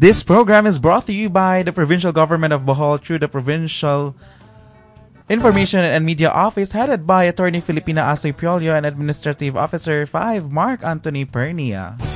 This program is brought to you by the Provincial Government of Bohol through the Provincial Information and Media Office, headed by Attorney Filipina Asoy Piolio and Administrative Officer 5 Mark Anthony Pernia.